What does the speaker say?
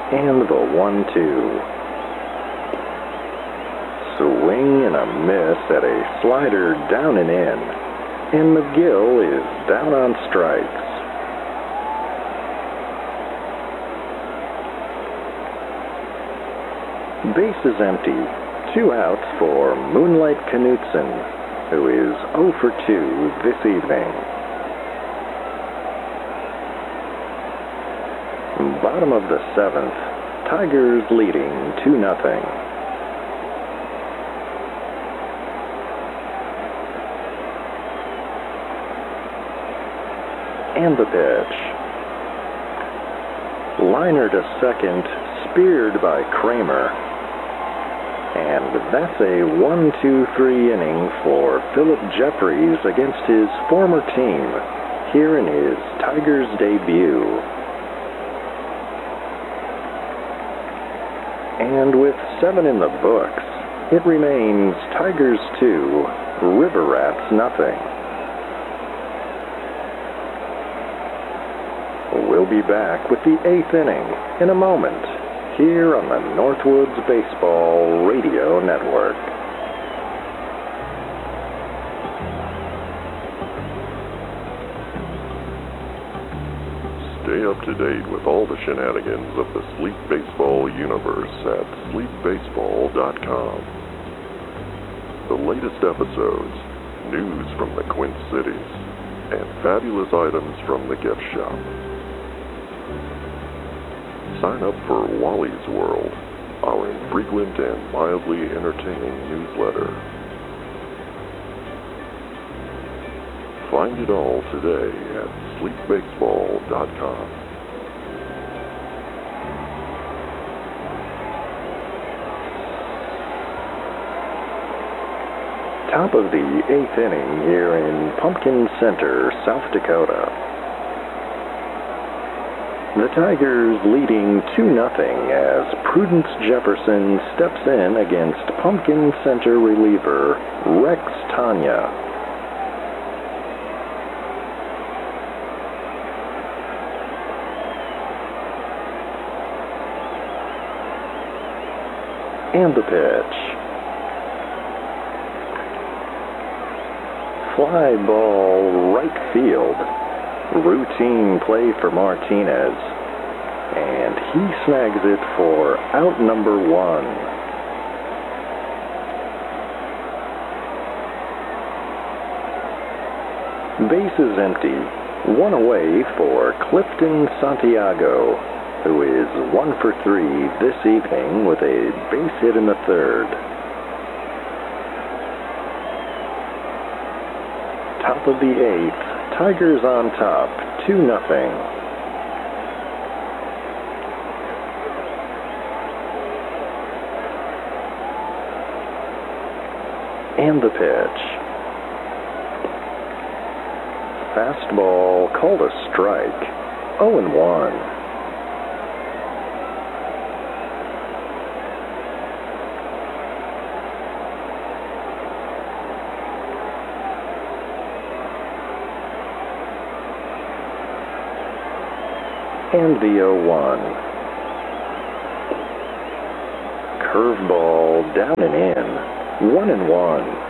And the 1-2. Swing and a miss at a slider down and in. And McGill is down on strikes. Base is empty. 2 outs for Moonlight Knutson, who is 0 for 2 this evening. Bottom of the 7th, Tigers leading 2-0. And the pitch. Liner to second, speared by Kramer. And that's a 1-2-3 inning for Philip Jeffries against his former team here in his Tigers debut. And with 7 in the books, it remains Tigers 2, River Rats nothing. We'll be back with the 8th inning in a moment here on the Northwoods Baseball Radio Network. Stay up to date with all the shenanigans of the Sleep Baseball universe at sleepbaseball.com. The latest episodes, news from the Quint Cities, and fabulous items from the gift shop. Sign up for Wally's World, our infrequent and mildly entertaining newsletter. Find it all today at sleepbaseball.com. Top of the 8th inning here in Pumpkin Center, South Dakota. The Tigers leading 2-0 as Prudence Jefferson steps in against Pumpkin Center reliever Rex Tanya. And the pitch. Fly ball right field. Routine play for Martinez, and he snags it for out number 1. Base is empty. 1 away for Clifton Santiago, who is 1 for 3 this evening with a base hit in the 3rd. Top of the 8th. Tigers on top, 2-0. And the pitch. Fastball called a strike, 0-1. And the 0-1. Curveball down and in, 1-1.